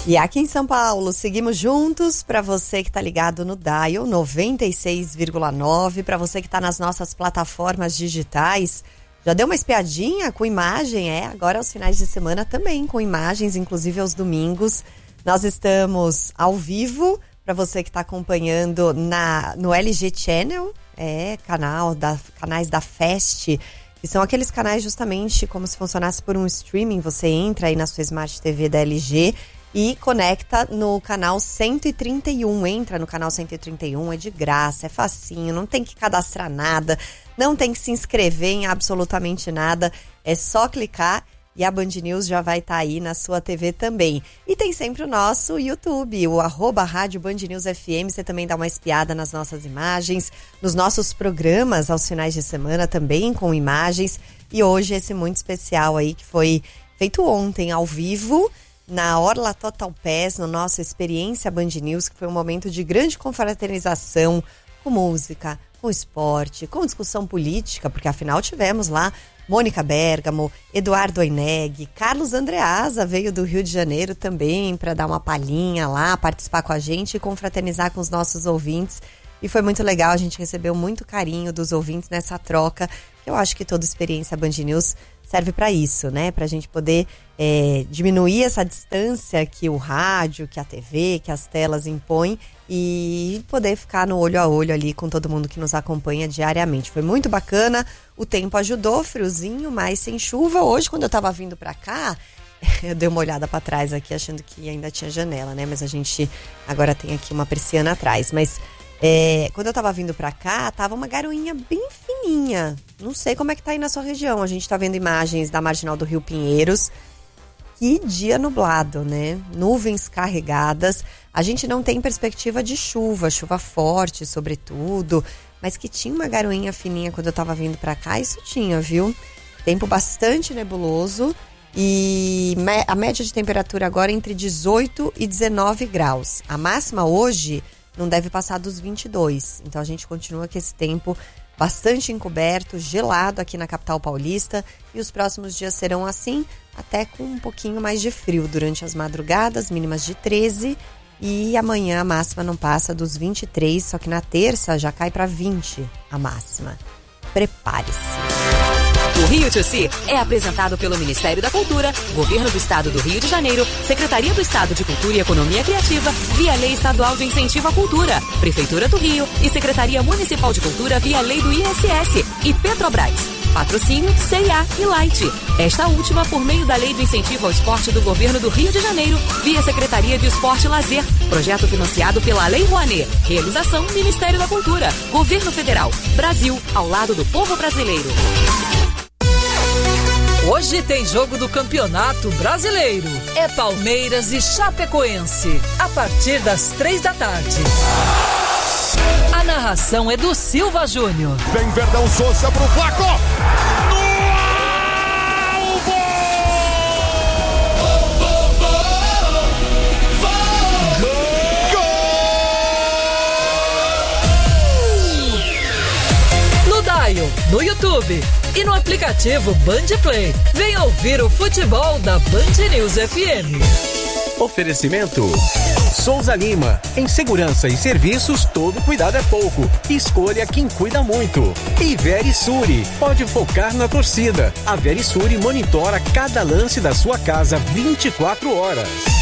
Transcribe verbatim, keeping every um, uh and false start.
E aqui em São Paulo, seguimos juntos. Para você que tá ligado no Dial noventa e seis vírgula nove, para você que tá nas nossas plataformas digitais, já deu uma espiadinha com imagem? É, agora aos finais de semana também com imagens, inclusive aos domingos. Nós estamos ao vivo, para você que está acompanhando na, no L G Channel, é, canal da, canais da Fest, que são aqueles canais justamente como se funcionasse por um streaming. Você entra aí na sua Smart T V da L G e conecta no canal cento e trinta e um. Entra no canal cento e trinta e um, é de graça, é facinho, não tem que cadastrar nada, não tem que se inscrever em absolutamente nada, é só clicar e a Band News já vai estar tá aí na sua T V também. E tem sempre o nosso YouTube, o arroba Rádio Band News F M. Você também dá uma espiada nas nossas imagens, nos nossos programas aos finais de semana também com imagens. E hoje esse muito especial aí que foi feito ontem ao vivo na Orla Total Pass, no nosso Experiência Band News, que foi um momento de grande confraternização com música, com esporte, com discussão política, porque afinal tivemos lá Mônica Bergamo, Eduardo Oineg, Carlos Andreasa veio do Rio de Janeiro também para dar uma palhinha lá, participar com a gente e confraternizar com os nossos ouvintes. E foi muito legal, a gente recebeu muito carinho dos ouvintes nessa troca. Eu acho que toda experiência Band News serve para isso, né? Para a gente poder é, diminuir essa distância que o rádio, que a T V, que as telas impõem e poder ficar no olho a olho ali com todo mundo que nos acompanha diariamente. Foi muito bacana, o tempo ajudou, friozinho, mas sem chuva. Hoje, quando eu tava vindo para cá, eu dei uma olhada para trás aqui, achando que ainda tinha janela, né? Mas a gente agora tem aqui uma persiana atrás, mas... É, quando eu tava vindo pra cá, tava uma garoinha bem fininha. Não sei como é que tá aí na sua região. A gente tá vendo imagens da marginal do Rio Pinheiros. Que dia nublado, né? Nuvens carregadas. A gente não tem perspectiva de chuva, chuva forte, sobretudo. Mas que tinha uma garoinha fininha quando eu tava vindo pra cá, isso tinha, viu? Tempo bastante nebuloso. E a média de temperatura agora é entre dezoito e dezenove graus. A máxima hoje não deve passar dos vinte e dois. Então a gente continua com esse tempo bastante encoberto, gelado aqui na capital paulista. E os próximos dias serão assim, até com um pouquinho mais de frio durante as madrugadas, mínimas de treze. E amanhã a máxima não passa dos vinte e três, só que na terça já cai para vinte a máxima. Prepare-se. O Rio to Si é apresentado pelo Ministério da Cultura, Governo do Estado do Rio de Janeiro, Secretaria do Estado de Cultura e Economia Criativa, via Lei Estadual de Incentivo à Cultura, Prefeitura do Rio e Secretaria Municipal de Cultura via Lei do I S S e Petrobras. Patrocínio C e A e Light. Esta última por meio da Lei do Incentivo ao Esporte do Governo do Rio de Janeiro, via Secretaria de Esporte e Lazer. Projeto financiado pela Lei Rouanet. Realização Ministério da Cultura, Governo Federal. Brasil, ao lado do povo brasileiro. Hoje tem jogo do Campeonato Brasileiro. É Palmeiras e Chapecoense, a partir das três da tarde. A narração é do Silva Júnior. Vem Verdão Souza pro Flaco. No alvo! Gol! No Dial, no YouTube e no aplicativo Band Play. Vem ouvir o futebol da Band News F M. Oferecimento Souza Lima. Em segurança e serviços, todo cuidado é pouco. Escolha quem cuida muito. E Verisure. Pode focar na torcida. A Verisure monitora cada lance da sua casa vinte e quatro horas.